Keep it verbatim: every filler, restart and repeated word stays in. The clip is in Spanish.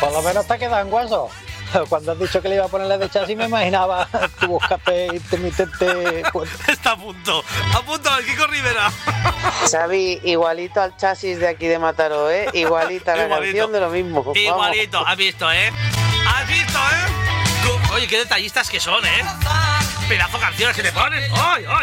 Por lo menos te ha quedado en hueso. Cuando has dicho que le iba a ponerle de chasis, me imaginaba tu escape intermitente. Pues... Está a punto, a punto, el Kiko Rivera. Xavi, igualito al chasis de aquí de Mataró, ¿eh? Igualita la canción de lo mismo. Igualito, Vamos. has visto, ¿eh? Has visto, ¿eh? Oye, qué detallistas que son, ¿eh? Pedazo de canciones que te ponen. ¡Ay, ay!